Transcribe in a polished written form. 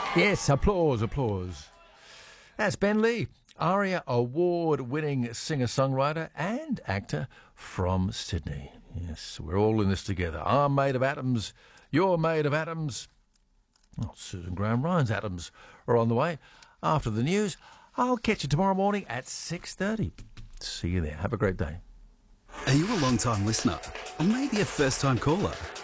Yes, applause, applause. That's Ben Lee, ARIA award-winning singer-songwriter and actor from Sydney. Yes, we're all in this together. I'm made of atoms, you're made of atoms. Oh, Susan Graham Ryan's atoms are on the way. After the news, I'll catch you tomorrow morning at 6:30. See you there. Have a great day. Are you a long-time listener? Or maybe a first-time caller?